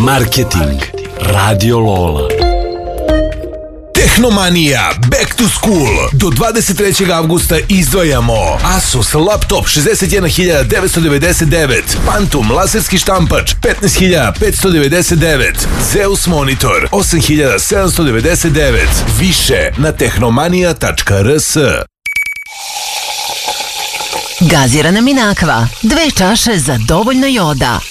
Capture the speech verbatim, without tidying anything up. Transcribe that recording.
Marketing Radio Lola. Tehnomanija Back to School. Do dvadeset trećeg avgusta izdvajamo Asus laptop šezdeset jedna hiljada devetsto devedeset devet, Phantom laserski štampač petnaest hiljada petsto devedeset devet, Zeus monitor osam hiljada sedamsto devedeset devet. Više na tehnomanija tačka r s. Gazirana Minakva, dve čaše za dovoljno joda.